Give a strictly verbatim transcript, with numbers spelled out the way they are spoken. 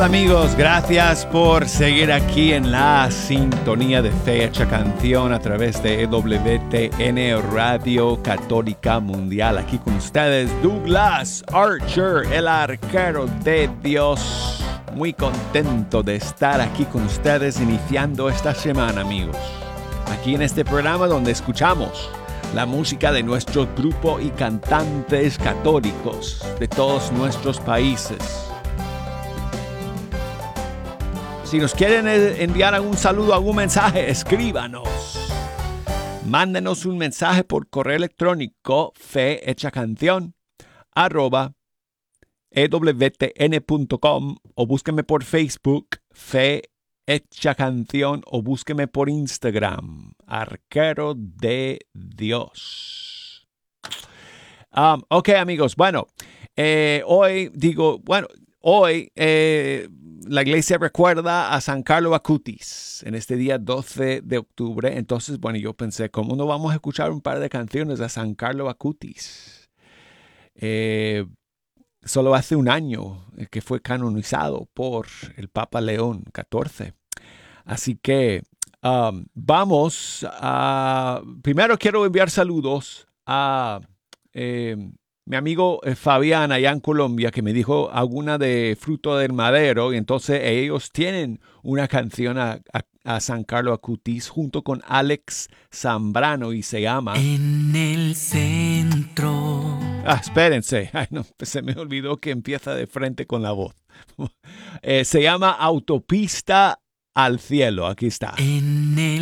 tal, amigos? Gracias por seguir aquí en la sintonía de Fecha Canción a través de E W T N Radio Católica Mundial. Aquí con ustedes, Douglas Archer, el arquero de Dios. Muy contento de estar aquí con ustedes iniciando esta semana, amigos. Aquí en este programa donde escuchamos la música de nuestro grupo y cantantes católicos de todos nuestros países. Si nos quieren enviar algún saludo, algún mensaje, escríbanos. Mándenos un mensaje por correo electrónico fehechacanción arroba ewtn punto com o búsqueme por Facebook Fe Hecha Canción o búsqueme por Instagram Arquero de Dios. Um, ok, amigos, bueno, eh, hoy digo, bueno, hoy eh, la iglesia recuerda a San Carlo Acutis en este día doce de octubre. Entonces, bueno, yo pensé, ¿cómo no vamos a escuchar un par de canciones de San Carlo Acutis? Eh, solo hace un año que fue canonizado por el Papa León catorce. Así que um, vamos a... Primero quiero enviar saludos a... Eh, mi amigo eh, Fabián allá en Colombia, que me dijo alguna de Fruto del Madero, y entonces ellos tienen una canción a, a, a San Carlo Acutis junto con Alex Zambrano y se llama En el centro. Ah, espérense, ay, no, se me olvidó que empieza de frente con la voz. eh, se llama Autopista al Cielo, aquí está. En el